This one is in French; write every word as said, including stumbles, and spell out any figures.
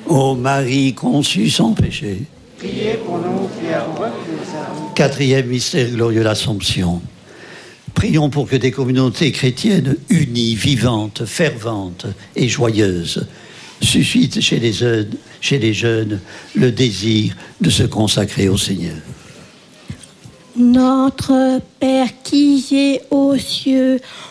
Ô Marie conçue sans péché. Priez pour nous qui avons refusé ça. Quatrième mystère glorieux, l'Assomption. Prions pour que des communautés chrétiennes unies, vivantes, ferventes et joyeuses suscitent chez les jeunes, chez les jeunes le désir de se consacrer au Seigneur. Notre Père qui es aux cieux,